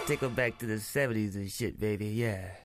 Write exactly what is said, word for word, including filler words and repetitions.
Take them back to the seventies and shit, baby, yeah.